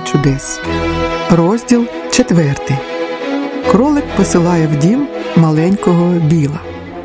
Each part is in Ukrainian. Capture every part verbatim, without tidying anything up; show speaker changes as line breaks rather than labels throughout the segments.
чудес. Розділ четвертий. Кролик посилає в дім маленького Біла.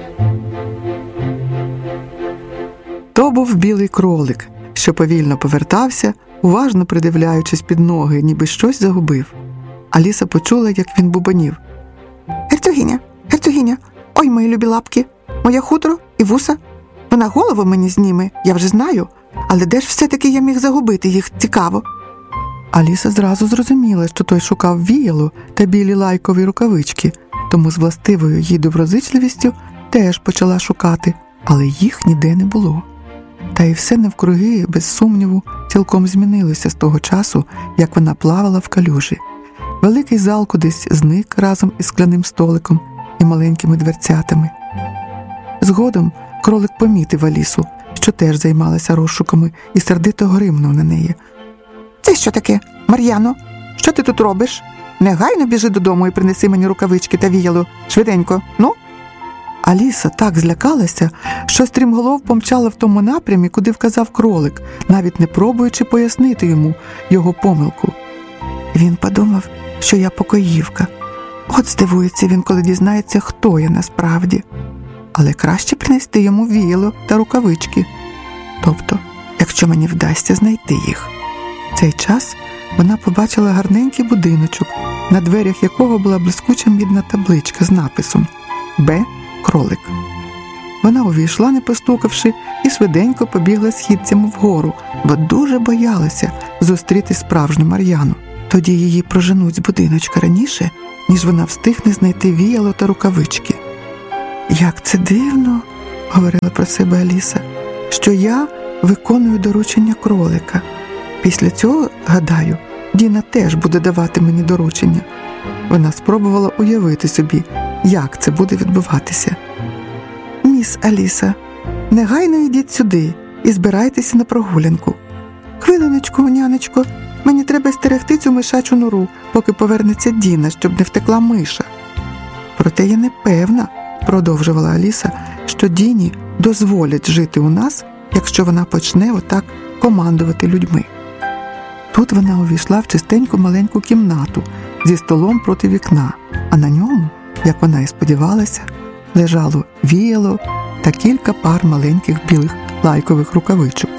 То був білий кролик, що повільно повертався, уважно придивляючись під ноги, ніби щось загубив. Аліса почула, як він бубонів. «Герцогиня, герцогиня, ой, мої любі лапки, моє хутро і вуса. Вона голову мені зніме, я вже знаю, але де ж все-таки я міг загубити їх, цікаво?» Аліса зразу зрозуміла, що той шукав віяло та білі лайкові рукавички, тому з властивою їй доброзичливістю теж почала шукати, але їх ніде не було. Та й все навкруги, без сумніву, цілком змінилося з того часу, як вона плавала в калюжі. Великий зал кудись зник разом із скляним столиком і маленькими дверцятами. Згодом кролик помітив Алісу, що теж займалася розшуками, і сердито гримнув на неї. «Це що таке, Мар'яно? Що ти тут робиш? Негайно біжи додому і принеси мені рукавички та віяло. Швиденько, ну?» Аліса так злякалася, що стрімголов помчала в тому напрямі, куди вказав кролик, навіть не пробуючи пояснити йому його помилку. Він подумав, що я покоївка. От здивується він, коли дізнається, хто я насправді. Але краще принести йому віяло та рукавички. Тобто, якщо мені вдасться знайти їх. В цей час вона побачила гарненький будиночок, на дверях якого була блискуча мідна табличка з написом «Б. Кролик». Вона увійшла, не постукавши, і швиденько побігла східцями вгору, бо дуже боялася зустріти справжню Мар'яну. Тоді її проженуть з будиночка раніше, ніж вона встигне знайти віяло та рукавички. «Як це дивно, — говорила про себе Аліса, — що я виконую доручення кролика. Після цього, гадаю, Діна теж буде давати мені доручення». Вона спробувала уявити собі, як це буде відбуватися. «Міс Аліса, негайно йдіть сюди і збирайтеся на прогулянку. Хвилиночку, нянечко, мені треба стерегти цю мишачу нору, поки повернеться Діна, щоб не втекла миша». «Проте я не певна, — продовжувала Аліса, — що Діні дозволять жити у нас, якщо вона почне отак командувати людьми». Тут вона увійшла в чистеньку маленьку кімнату зі столом проти вікна, а на ньому, як вона і сподівалася, лежало віяло та кілька пар маленьких білих лайкових рукавичок.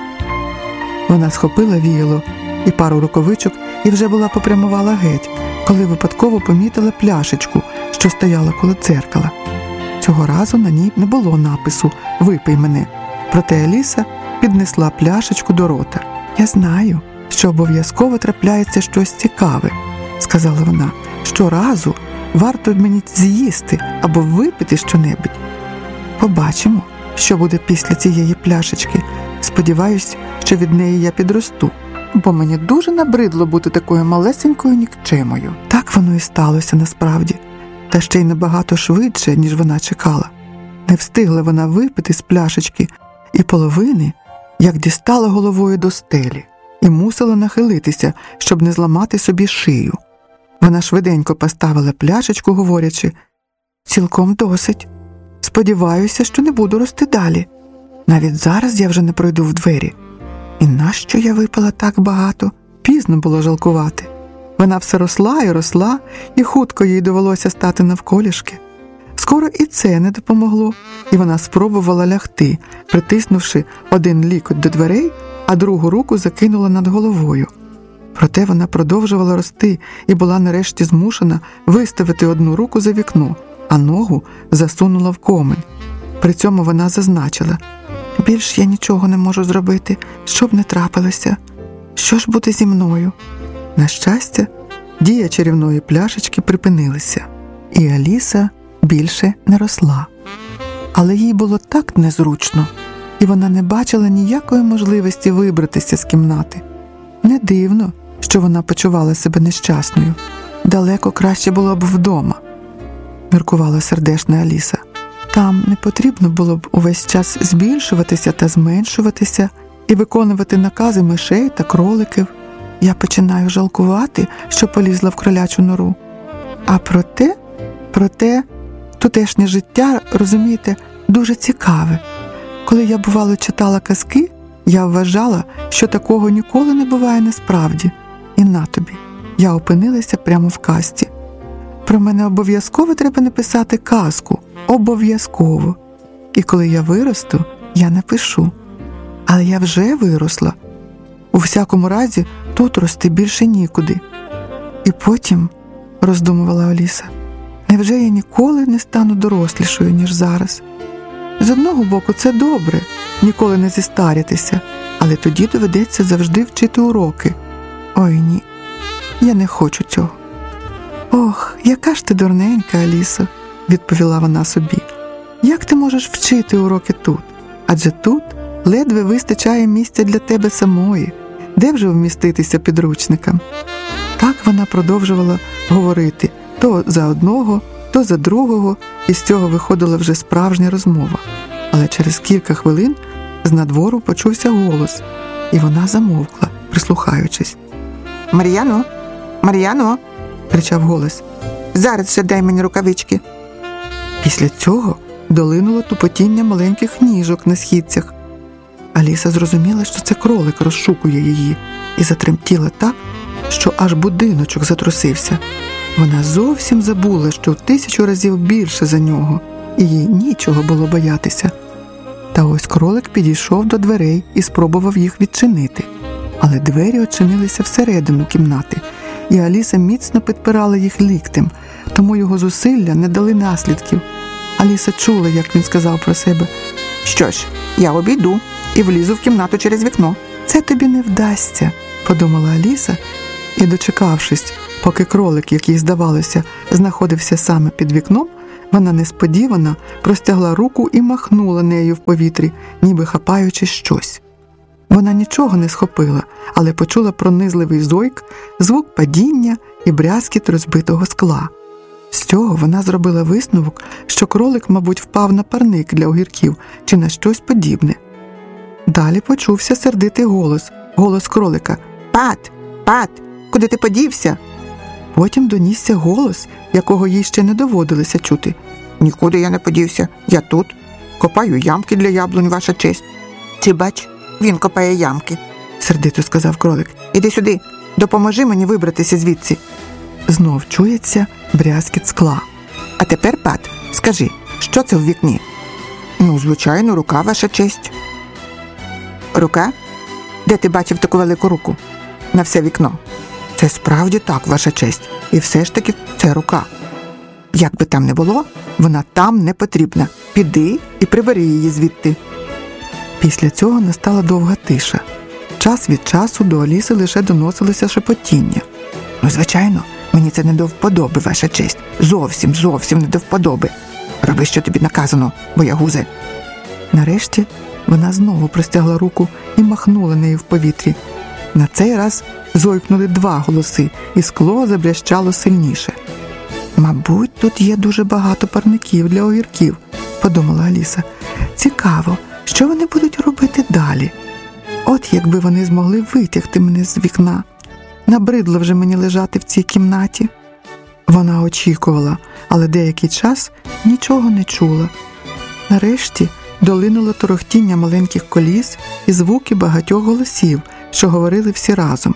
Вона схопила віяло і пару рукавичок і вже була попрямувала геть, коли випадково помітила пляшечку, що стояла коло дзеркала. Цього разу на ній не було напису «Випий мене», проте Аліса піднесла пляшечку до рота. «Я знаю, що обов'язково трапляється щось цікаве», — сказала вона. «Щоразу варто мені з'їсти або випити щонебудь. Побачимо, що буде після цієї пляшечки. Сподіваюсь, що від неї я підросту, бо мені дуже набридло бути такою малесенькою нікчемою». Так воно і сталося насправді, та ще й набагато швидше, ніж вона чекала. Не встигла вона випити з пляшечки і половини, як дістала головою до стелі і мусила нахилитися, щоб не зламати собі шию. Вона швиденько поставила пляшечку, говорячи: «Цілком досить. Сподіваюся, що не буду рости далі. Навіть зараз я вже не пройду в двері. І нащо я випила так багато?» Пізно було жалкувати. Вона все росла і росла, і хутко їй довелося стати навколішки. Скоро і це не допомогло, і вона спробувала лягти, притиснувши один лікоть до дверей, а другу руку закинула над головою. Проте вона продовжувала рости і була нарешті змушена виставити одну руку за вікно, а ногу засунула в комин. При цьому вона зазначила: «Більш я нічого не можу зробити, що б не трапилося. Що ж буде зі мною?» На щастя, дія чарівної пляшечки припинилася, і Аліса більше не росла. Але їй було так незручно, і вона не бачила ніякої можливості вибратися з кімнати. Не дивно, що вона почувала себе нещасною. Далеко краще було б вдома, міркувала сердешна Аліса. Там не потрібно було б увесь час збільшуватися та зменшуватися і виконувати накази мишей та кроликів. Я починаю жалкувати, що полізла в кролячу нору. А проте, проте, тутешнє життя, розумієте, дуже цікаве. Коли я, бувало, читала казки, я вважала, що такого ніколи не буває насправді. І на тобі, я опинилася прямо в казці. Про мене обов'язково треба написати казку. Обов'язково. І коли я виросту, я напишу. Але я вже виросла. У всякому разі, тут рости більше нікуди. І потім, роздумувала Аліса, невже я ніколи не стану дорослішою, ніж зараз? З одного боку, це добре, ніколи не зістаритися, але тоді доведеться завжди вчити уроки. Ой, ні, я не хочу цього. Ох, яка ж ти дурненька, Алісо, відповіла вона собі. Як ти можеш вчити уроки тут? Адже тут ледве вистачає місця для тебе самої. Де вже вміститися підручникам? Так вона продовжувала говорити то за одного, то за другого, і з цього виходила вже справжня розмова. Але через кілька хвилин з надвору почувся голос, і вона замовкла, прислухаючись.
«Мар'яно! Мар'яно!» – кричав голос. «Зараз ще дай мені рукавички!»
Після цього долинуло тупотіння маленьких ніжок на східцях. Аліса зрозуміла, що це кролик розшукує її, і затремтіла так, що аж будиночок затрусився. Вона зовсім забула, що в тисячу разів більше за нього, і їй нічого було боятися. Та ось кролик підійшов до дверей і спробував їх відчинити. Але двері очинилися всередину кімнати, і Аліса міцно підпирала їх ліктем, тому його зусилля не дали наслідків. Аліса чула, як він сказав про себе:
«Що ж, я обійду і влізу в кімнату через вікно».
«Це тобі не вдасться», – подумала Аліса, і, дочекавшись, поки кролик, який, здавалося, знаходився саме під вікном, вона несподівано простягла руку і махнула нею в повітрі, ніби хапаючи щось. Вона нічого не схопила, але почула пронизливий зойк, звук падіння і брязкіт розбитого скла. З цього вона зробила висновок, що кролик, мабуть, впав на парник для огірків чи на щось подібне. Далі почувся сердитий голос, голос кролика.
«Пат! Пат! Куди ти подівся?»
Потім донісся голос, якого їй ще не доводилося чути.
«Нікуди я не подівся. Я тут. Копаю ямки для яблунь, ваша честь». «Чи бач, він копає ямки», –
сердито сказав кролик.
«Іди сюди, допоможи мені вибратися звідси».
Знов чується брязкіт скла.
«А тепер, Пат, скажи, що це в вікні?» «Ну, звичайно, рука, ваша честь». «Рука? Де ти бачив таку велику руку?» «На все вікно». «Це справді так, ваша честь. І все ж таки це рука. Як би там не було, вона там не потрібна. Піди і прибери її звідти».
Після цього настала довга тиша. Час від часу до Аліси лише доносилося шепотіння.
«Ну, звичайно, мені це не до вподоби, ваша честь. Зовсім, зовсім не до вподоби. Роби, що тобі наказано, боягузе».
Нарешті вона знову простягла руку і махнула нею в повітрі. На цей раз зойкнули два голоси, і скло забрящало сильніше. «Мабуть, тут є дуже багато парників для огірків», – подумала Аліса. «Цікаво, що вони будуть робити далі? От якби вони змогли витягти мене з вікна. Набридло вже мені лежати в цій кімнаті». Вона очікувала, але деякий час нічого не чула. Нарешті долинуло торохтіння маленьких коліс і звуки багатьох голосів, що говорили всі разом.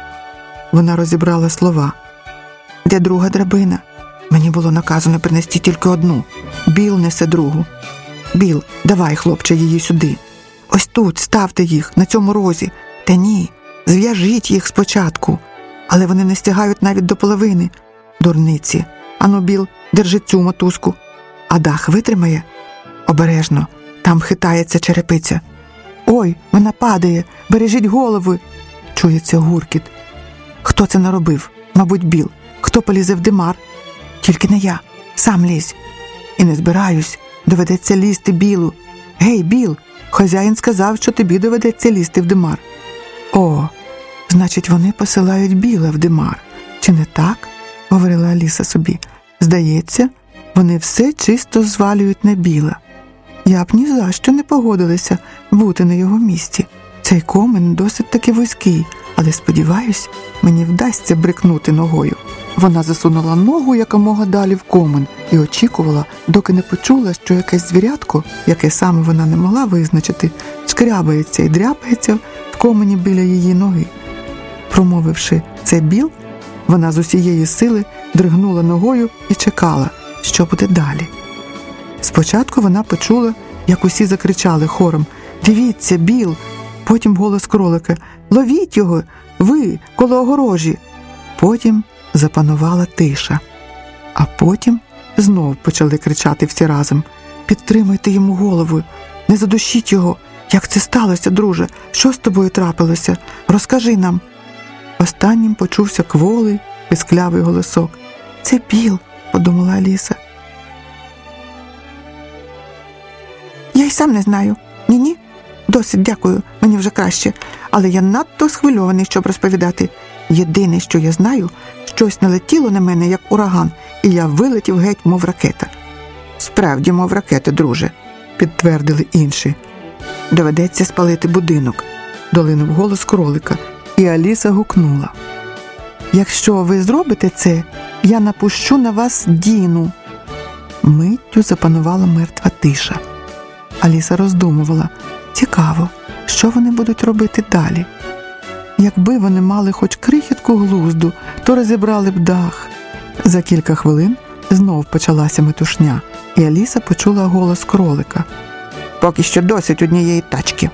Вона розібрала слова.
«Де друга драбина? Мені було наказано принести тільки одну. Біл несе другу. Біл, давай, хлопче, її сюди. Ось тут, ставте їх, на цьому розі. Та ні, зв'яжіть їх спочатку. Але вони не стягають навіть до половини. Дурниці. Ану, Біл, держи цю мотузку. А дах витримає? Обережно, там хитається черепиця. Ой, вона падає, бережіть голови!» Чується гуркіт. «Хто це наробив? Мабуть, Біл. Хто полізе в димар? Тільки не я. Сам лізь». «І не збираюсь. Доведеться лізти Білу. Гей, Біл, хазяїн сказав, що тобі доведеться лізти в димар».
«О, значить, вони посилають Біла в димар. Чи не так?» – говорила Аліса собі. «Здається, вони все чисто звалюють на Біла. Я б ні за що не погодилася бути на його місці. Цей комин досить таки вузький, але, сподіваюсь, мені вдасться брикнути ногою». Вона засунула ногу якомога далі в комин і очікувала, доки не почула, що якесь звірятко, яке саме вона не могла визначити, шкрябається і дряпається в комині біля її ноги. Промовивши Це Біл? Вона з усієї сили дригнула ногою і чекала, що буде далі. Спочатку вона почула, як усі закричали хором: «Дивіться, Біл!» Потім голос кролика: «Ловіть його! Ви, коло огорожі!» Потім запанувала тиша. А потім знов почали кричати всі разом: «Підтримуйте йому голову! Не задушіть його! Як це сталося, друже? Що з тобою трапилося? Розкажи нам!» Останнім почувся кволий, писклявий голосок. «Це Біл», – подумала Аліса. «Я й сам не знаю. Ні-ні. Досить, дякую, мені вже краще. Але я надто схвильований, щоб розповідати. Єдине, що я знаю, щось налетіло на мене, як ураган, і я вилетів геть, мов ракета». «Справді, мов ракета, друже», – підтвердили інші. «Доведеться спалити будинок», – долинув голос кролика, і Аліса гукнула: «Якщо ви зробите це, я напущу на вас Діну». Миттю запанувала мертва тиша. Аліса роздумувала: цікаво, що вони будуть робити далі? Якби вони мали хоч крихітку глузду, то розібрали б дах. За кілька хвилин знов почалася метушня, і Аліса почула голос кролика: «Поки що досить однієї тачки».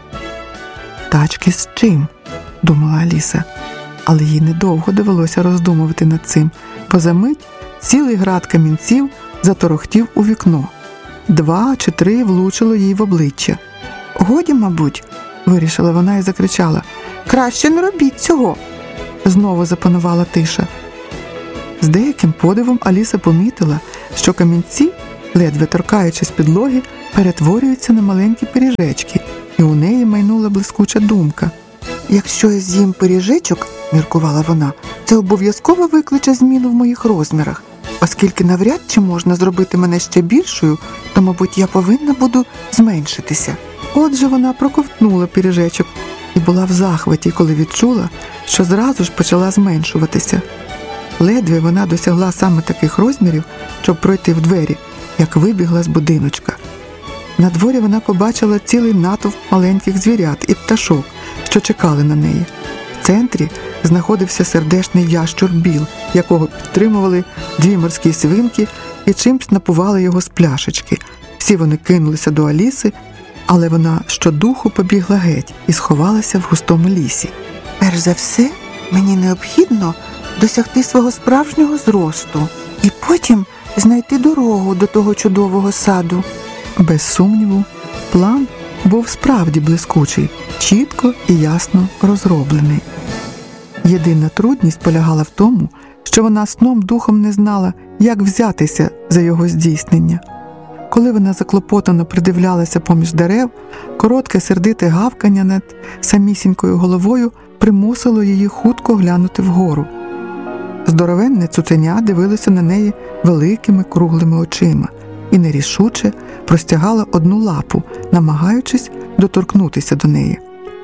«Тачки з чим?» – думала Аліса. Але їй недовго довелося роздумувати над цим, бо за мить цілий град камінців заторохтів у вікно. Два чи три влучило їй в обличчя. «Годі, мабуть», – вирішила вона і закричала: «Краще не робіть цього!» Знову запанувала тиша. З деяким подивом Аліса помітила, що камінці, ледве торкаючись підлоги, перетворюються на маленькі пиріжечки, і у неї майнула блискуча думка. «Якщо я з'їм пиріжечок, – міркувала вона, – це обов'язково викличе зміну в моїх розмірах. Оскільки навряд чи можна зробити мене ще більшою, то, мабуть, я повинна буду зменшитися». Отже, вона проковтнула пиріжечок і була в захваті, коли відчула, що зразу ж почала зменшуватися. Ледве вона досягла саме таких розмірів, щоб пройти в двері, як вибігла з будиночка. На дворі вона побачила цілий натовп маленьких звірят і пташок, що чекали на неї. В центрі знаходився сердешний ящур Біл, якого підтримували дві морські свинки і чимсь напували його з пляшечки. Всі вони кинулися до Аліси, але вона щодуху побігла геть і сховалася в густому лісі. «Перш за все, мені необхідно досягти свого справжнього зросту і потім знайти дорогу до того чудового саду». Без сумніву, план був справді блискучий, чітко і ясно розроблений. Єдина трудність полягала в тому, що вона сном духом не знала, як взятися за його здійснення. Коли вона заклопотано придивлялася поміж дерев, коротке сердите гавкання над самісінькою головою примусило її хутко глянути вгору. Здоровенне цуценя дивилося на неї великими круглими очима і нерішуче простягала одну лапу, намагаючись доторкнутися до неї.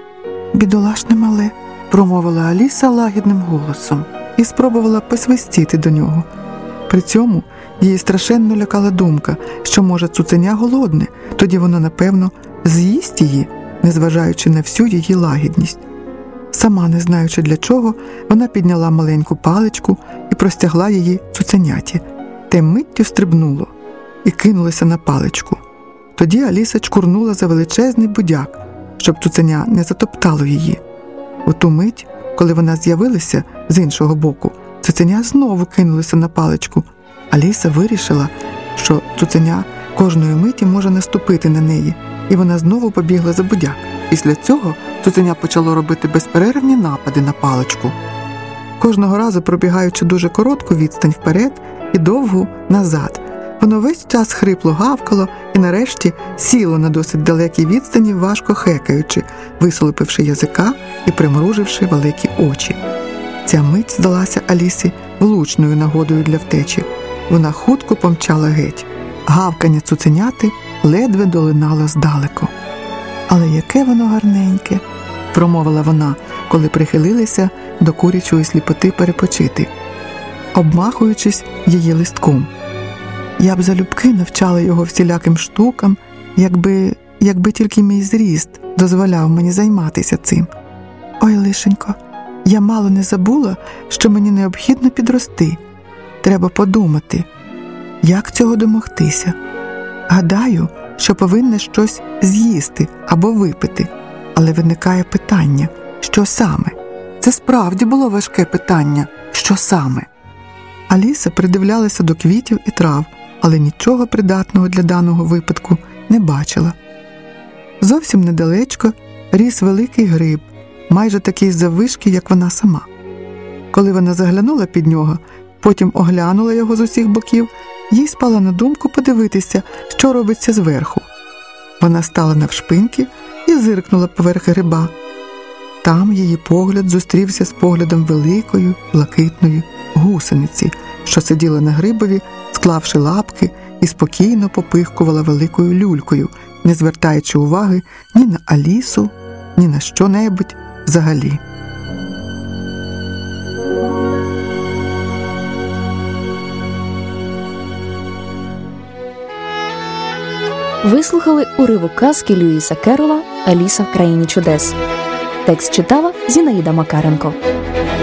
«Бідолашне мале», – промовила Аліса лагідним голосом і спробувала посвистіти до нього. При цьому її страшенно лякала думка, що, може, цуценя голодне, тоді воно, напевно, з'їсть її, незважаючи на всю її лагідність. Сама не знаючи для чого, вона підняла маленьку паличку і простягла її цуценяті. Те миттю стрибнуло і кинулося на паличку. Тоді Аліса чкурнула за величезний будяк, щоб цуценя не затоптало її. У ту мить, коли вона з'явилася з іншого боку, цуценя знову кинулося на паличку. Аліса вирішила, що цуценя кожної миті може наступити на неї, і вона знову побігла за будяк. Після цього цуценя почало робити безперервні напади на паличку. Кожного разу пробігаючи дуже коротку відстань вперед і довгу назад, воно весь час хрипло гавкало і нарешті сіло на досить далекій відстані, важко хекаючи, висолопивши язика і примруживши великі очі. Ця мить здалася Алісі влучною нагодою для втечі. Вона хутко помчала геть. Гавкання цуценяти ледве долинало здалеку. «Але яке воно гарненьке!» – промовила вона, коли прихилилися до курячої сліпоти перепочити, обмахуючись її листком. «Я б залюбки навчала його всіляким штукам, якби, якби тільки мій зріст дозволяв мені займатися цим. Ой, лишенько, Я мало не забула, що мені необхідно підрости. Треба подумати, як цього домогтися. Гадаю, що повинна щось з'їсти або випити, але виникає питання, що саме? Це справді було важке питання, що саме? Аліса придивлялася до квітів і трав, але нічого придатного для даного випадку не бачила. Зовсім недалечко ріс великий гриб, майже такий заввишки, як вона сама. Коли вона заглянула під нього, потім оглянула його з усіх боків, їй спала на думку подивитися, що робиться зверху. Вона стала навшпиньки і зиркнула поверх гриба. Там її погляд зустрівся з поглядом великої, блакитної гусениці, що сиділа на грибові, склавши лапки, і спокійно попихкувала великою люлькою, не звертаючи уваги ні на Алісу, ні на що-небудь взагалі.
Ви слухали уривок казки Льюіса Керрола «Аліса в країні чудес». Текст читала Зінаїда Макаренко.